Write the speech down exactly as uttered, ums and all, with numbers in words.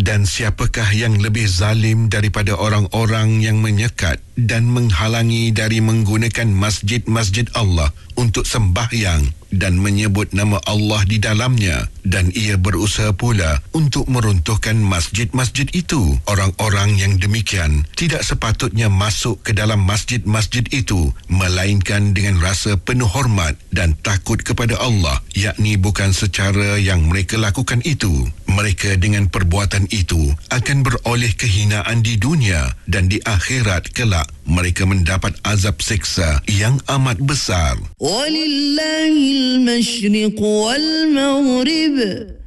Dan siapakah yang lebih zalim daripada orang-orang yang menyekat dan menghalangi dari menggunakan masjid-masjid Allah untuk sembahyang dan menyebut nama Allah di dalamnya, dan ia berusaha pula untuk meruntuhkan masjid-masjid itu. Orang-orang yang demikian tidak sepatutnya masuk ke dalam masjid-masjid itu melainkan dengan rasa penuh hormat dan takut kepada Allah, yakni bukan secara yang mereka lakukan itu. Mereka dengan perbuatan itu akan beroleh kehinaan di dunia, dan di akhirat kelak mereka mendapat azab siksa yang amat besar. Walillahil masyriq wal maghrib.